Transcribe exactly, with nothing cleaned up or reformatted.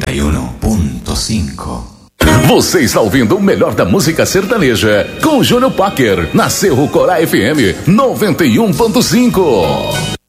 noventa e um ponto cinco. Você está ouvindo o melhor da música sertaneja com o Júnior Packer na Cerro Corá F M noventa e um ponto cinco.